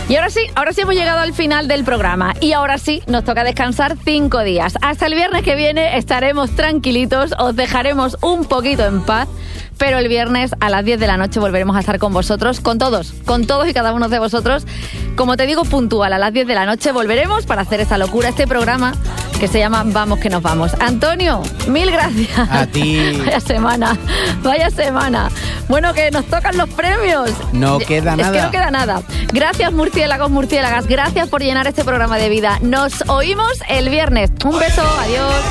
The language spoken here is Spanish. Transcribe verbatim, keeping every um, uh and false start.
Y ahora sí, ahora sí hemos llegado al final del programa. Y ahora sí, nos toca descansar cinco días. Hasta el viernes que viene estaremos tranquilitos, os dejaremos un poquito en paz. Pero el viernes a las diez de la noche volveremos a estar con vosotros, con todos, con todos y cada uno de vosotros. Como te digo, puntual, a las diez de la noche volveremos para hacer esta locura, este programa que se llama Vamos que nos vamos. Antonio, mil gracias. A ti. Vaya semana, vaya semana. Bueno, que nos tocan los premios. No queda nada. Es que no queda nada. Gracias, murciélagos, murciélagas. Gracias por llenar este programa de vida. Nos oímos el viernes. Un beso, adiós.